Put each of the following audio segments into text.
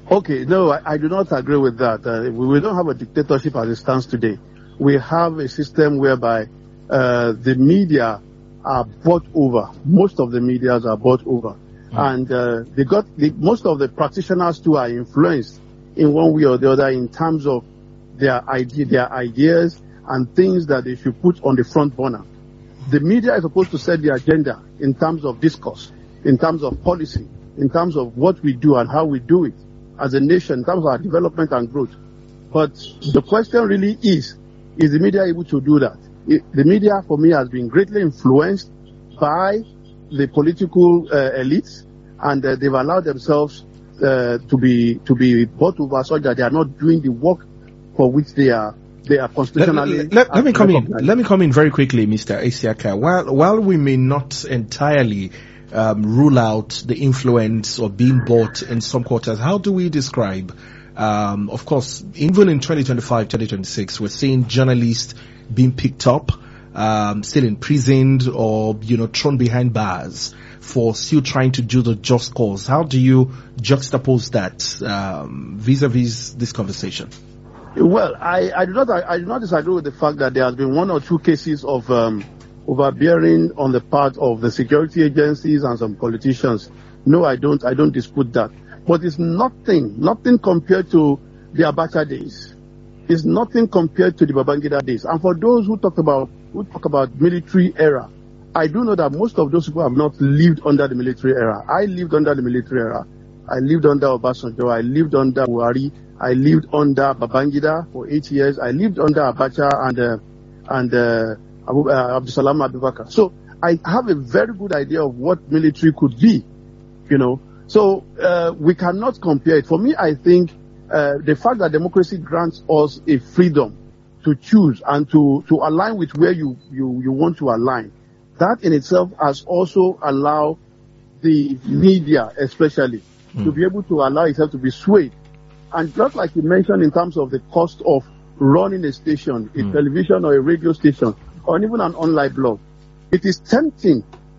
Okay, no, I do not agree with that. We don't have a dictatorship as it stands today. We have a system whereby the media are bought over. Most of the medias are bought over. And most of the practitioners too are influenced in one way or the other in terms of their ideas and things that they should put on the front burner. The media is supposed to set the agenda in terms of discourse, in terms of policy, in terms of what we do and how we do it as a nation, in terms of our development and growth. But the question really is the media able to do that? The media, for me, has been greatly influenced by the political elites, and they've allowed themselves to be bought over such that they are not doing the work for which they are constitutionally. Let me come in very quickly, Mr. Isiaka. While we may not entirely rule out the influence of being bought in some quarters, how do we describe? Of course, even in 2025, 2026, we're seeing journalists being picked up, still imprisoned or, thrown behind bars for still trying to do the just cause. How do you juxtapose that vis-a-vis this conversation? Well, I do not disagree with the fact that there has been one or two cases of overbearing on the part of the security agencies and some politicians. No, I don't dispute that. But it's nothing compared to the Abacha days. It's nothing compared to the Babangida days. And for those who talk about military era, I do know that most of those people have not lived under the military era. I lived under the military era. I lived under Obasanjo. I lived under Buhari. I lived under Babangida for 8 years. I lived under Abacha and Abdusalam Abubakar. So I have a very good idea of what military could be, So we cannot compare it. For me, I think the fact that democracy grants us a freedom to choose and to align with where you want to align, that in itself has also allowed the media, especially, to be able to allow itself to be swayed. And just like you mentioned in terms of the cost of running a station, a television or a radio station, or even an online blog, it is tempting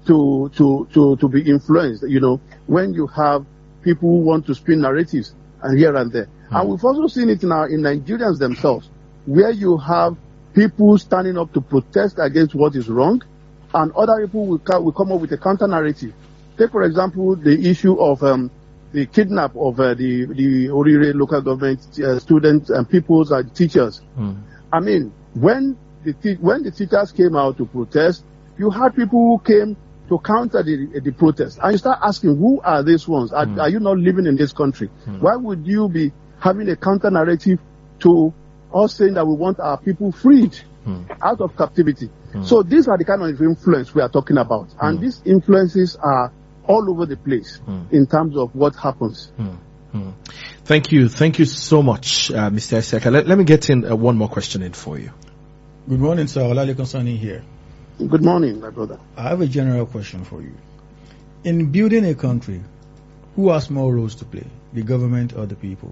to be influenced, when you have people who want to spin narratives and here and there. And we've also seen it in Nigerians themselves, where you have people standing up to protest against what is wrong, and other people will come up with a counter narrative. Take, for example, the issue of the kidnap of the Orire local government students and pupils and teachers. I mean, when the teachers came out to protest, you had people who came to counter the protest, and you start asking, who are these ones? Are you not living in this country? Why would you be having a counter narrative to us saying that we want our people freed out of captivity? So these are the kind of influence we are talking about, and these influences are all over the place in terms of what happens. Thank you so much, Mr. Isiaka. Let me get in one more question in for you. Good morning, sir. Olale Konsani here. Good morning, my brother. I have a general question for you. In building a country, who has more roles to play, the government or the people?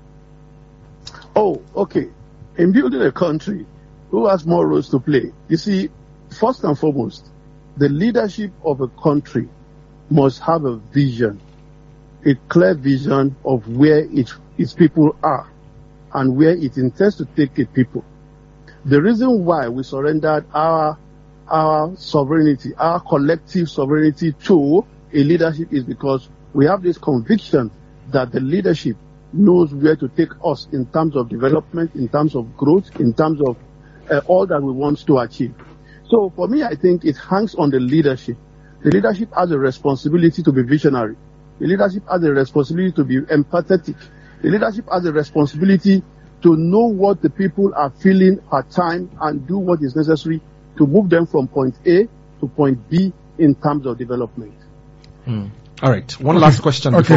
Oh, okay. In building a country, who has more roles to play? You see, first and foremost, the leadership of a country must have a vision, a clear vision of where its people are and where it intends to take its people. The reason why we surrendered our sovereignty, our collective sovereignty to a leadership is because we have this conviction that the leadership knows where to take us in terms of development, in terms of growth, in terms of all that we want to achieve. So for me, I think it hangs on the leadership. The leadership has a responsibility to be visionary. The leadership has a responsibility to be empathetic. The leadership has a responsibility to know what the people are feeling at time and do what is necessary to move them from point A to point B in terms of development. All right. One last question. Okay,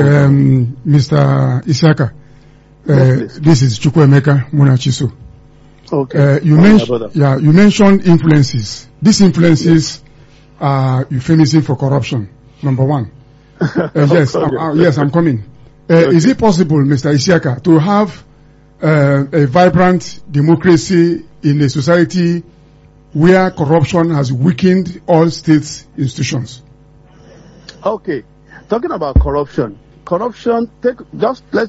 Mr. Isiaka. This is Chukwuemeka Munachiso. Okay. You mentioned influences. These influences are euphemism for corruption. Number one. Yes, yes, I'm coming. Is it possible, Mr. Isiaka, to have a vibrant democracy in a society where corruption has weakened all states' institutions? Okay. Talking about corruption, let's